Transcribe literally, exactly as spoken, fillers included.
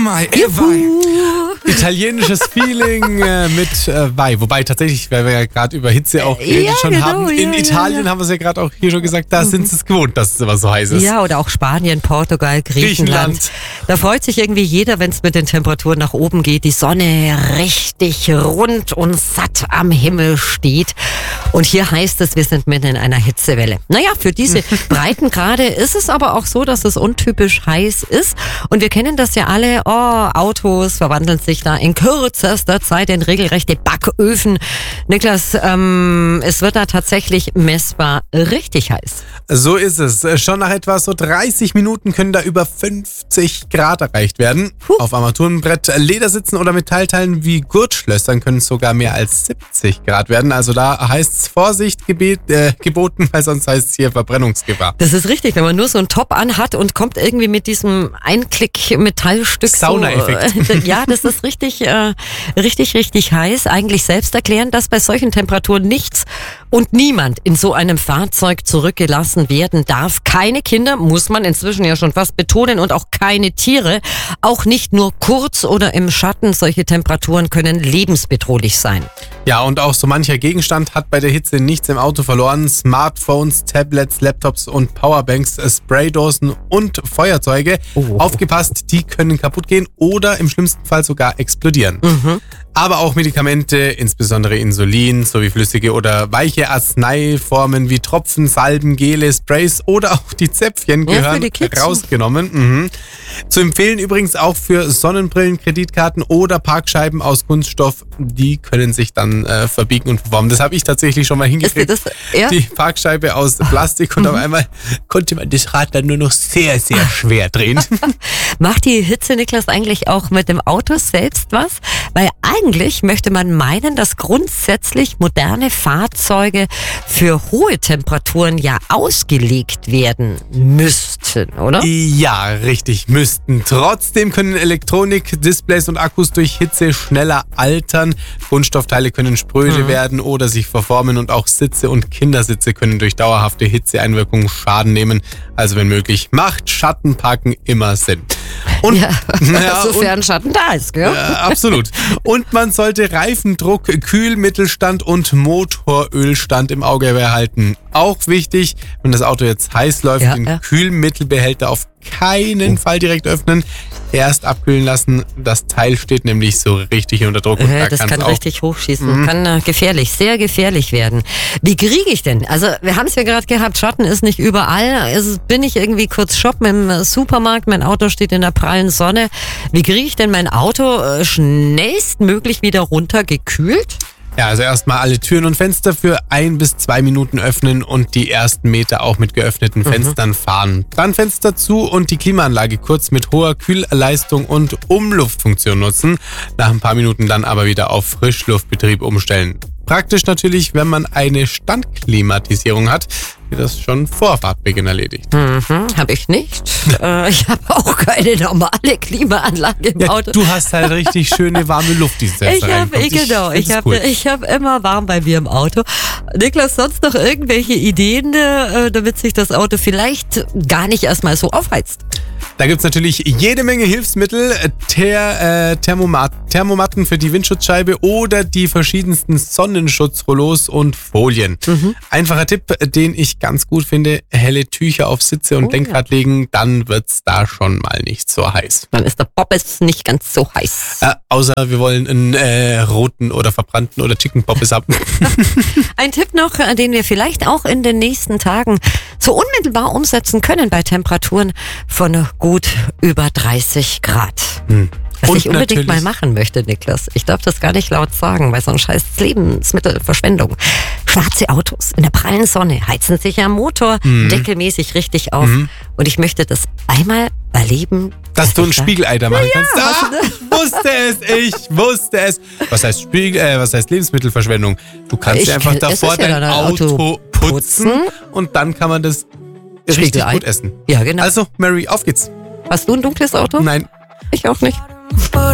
mai e vai. Italienisches Feeling äh, mit äh, Vai. Wobei tatsächlich, weil wir ja gerade über Hitze auch geredet ja, schon genau, haben, in ja, Italien ja, ja. haben wir es ja gerade auch hier schon gesagt, da sind sie es gewohnt, dass es immer so heiß ist. Ja, oder auch Spanien, Portugal, Griechenland. Griechenland. Da freut sich irgendwie jeder, wenn es mit den Temperaturen nach oben geht, die Sonne richtig rund und satt am Himmel steht. Und hier heißt es, wir sind mitten in einer Hitzewelle. Naja, für diese Breitengrade ist es aber auch so, dass es untypisch heiß ist. Und wir kennen das ja alle, oh, Autos verwandeln sich da in kürzester Zeit in regelrechte Backöfen. Niklas, ähm, es wird da tatsächlich messbar richtig heiß. So ist es. Schon nach etwa so dreißig Minuten können da über fünfzig Grad erreicht werden. Puh. Auf Armaturenbrett, Ledersitzen oder Metallteilen wie Gurtschlössern können es sogar mehr als siebzig Grad werden. Also da heißt es Vorsicht gebet, äh, geboten, weil sonst heißt es hier Verbrennungsgefahr. Das ist richtig, wenn man nur so ein Top anhat und kommt irgendwie mit diesem Einklick-Metallstück Saunaeffekt. So, äh, ja, das ist richtig, äh, richtig, richtig heiß. Eigentlich selbst erklären, dass bei solchen Temperaturen nichts und niemand in so einem Fahrzeug zurückgelassen werden darf. Keine Kinder, muss man inzwischen ja schon fast betonen, und auch keine Tiere. Auch nicht nur kurz oder im Schatten. Solche Temperaturen können lebensbedrohlich sein. Ja, und auch so mancher Gegenstand hat bei der Hitze nichts im Auto verloren. Smartphones, Tablets, Laptops und Powerbanks, Spraydosen und Feuerzeuge. Oh. Aufgepasst, die können kaputt gehen oder im schlimmsten Fall sogar explodieren. Mhm. Aber auch Medikamente, insbesondere Insulin, sowie flüssige oder weiche Arzneiformen wie Tropfen, Salben, Gele, Sprays oder auch die Zäpfchen Ja, für gehören die Kids. rausgenommen. Mhm. Zu empfehlen übrigens auch für Sonnenbrillen, Kreditkarten oder Parkscheiben aus Kunststoff. Die können sich dann äh, verbiegen und verformen. Das habe ich tatsächlich schon mal hingekriegt. Ist dir das- ja? Die Parkscheibe aus Plastik und auf einmal konnte man das Rad dann nur noch sehr, sehr schwer drehen. Macht die Hitze, Niklas, eigentlich auch mit dem Auto selbst was? Weil eigentlich möchte man meinen, dass grundsätzlich moderne Fahrzeuge für hohe Temperaturen ja ausgelegt werden müssten, oder? Ja, richtig, müssten. Trotzdem können Elektronik, Displays und Akkus durch Hitze schneller altern. Kunststoffteile können spröde Mhm. werden oder sich verformen und auch Sitze und Kindersitze können durch dauerhafte Hitzeeinwirkung Schaden nehmen. Also wenn möglich, macht Schattenparken immer Sinn. Und, Ja, ja, und sofern Schatten da ist, gell? Ja, absolut. Und man sollte Reifendruck, Kühlmittelstand und Motorölstand im Auge behalten. Auch wichtig, wenn das Auto jetzt heiß läuft, Ja, den ja. Kühlmittelbehälter auf keinen Fall direkt öffnen. Erst abkühlen lassen. Das Teil steht nämlich so richtig unter Druck. Und Äh, da das kann's kann auch richtig hochschießen, kann äh, gefährlich, sehr gefährlich werden. Wie kriege ich denn? Also wir haben es ja gerade gehabt, Schatten ist nicht überall. Es ist- bin ich irgendwie kurz shoppen im Supermarkt, mein Auto steht in der prallen Sonne. Wie kriege ich denn mein Auto äh, schnellstmöglich wieder runtergekühlt? Ja, also erstmal alle Türen und Fenster für ein bis zwei Minuten öffnen und die ersten Meter auch mit geöffneten Fenstern fahren. Dann Fenster zu und die Klimaanlage kurz mit hoher Kühlleistung und Umluftfunktion nutzen. Nach ein paar Minuten dann aber wieder auf Frischluftbetrieb umstellen. Praktisch natürlich, wenn man eine Standklimatisierung hat, die das schon vor Fahrtbeginn erledigt. Mhm, habe ich nicht. äh, ich habe auch keine normale Klimaanlage im Ja, Auto. du hast halt richtig schöne warme Luft, die selbst Ich habe, reinkommt. genau, ich find's habe, cool. ich habe immer warm bei mir im Auto. Niklas, sonst noch irgendwelche Ideen, äh, damit sich das Auto vielleicht gar nicht erstmal so aufheizt? Da gibt's natürlich jede Menge Hilfsmittel, Ther, äh, Thermomat, Thermomatten für die Windschutzscheibe oder die verschiedensten Sonnenschutzrollos und Folien. Mhm. Einfacher Tipp, den ich ganz gut finde, helle Tücher auf Sitze und Oh, Lenkrad legen, dann wird's da schon mal nicht so heiß. Dann ist der Poppes nicht ganz so heiß. Äh, außer wir wollen einen äh, roten oder verbrannten oder Chicken Poppes haben. Ein Tipp noch, äh, den wir vielleicht auch in den nächsten Tagen so unmittelbar umsetzen können bei Temperaturen von gut über dreißig Grad. Was Und ich unbedingt natürlich- mal machen möchte, Niklas. Ich darf das gar nicht laut sagen, weil sonst heißt es Lebensmittelverschwendung. Schwarze Autos in der prallen Sonne heizen sich am Motor deckelmäßig richtig auf. Und ich möchte das einmal erleben. Dass du ein ich da- Spiegelei da machen kannst. was Ah, denn? wusste es, ich wusste es. Was heißt Spiegel, äh, was heißt Lebensmittelverschwendung? Du kannst Ich ja einfach kann- es davor ist ja dein dein Auto, Auto putzen, putzen. und dann kann man das richtig Spiegelei. gut essen. Ja, genau. Also, Mary, auf geht's. Hast du ein dunkles Auto? Nein. Ich auch nicht.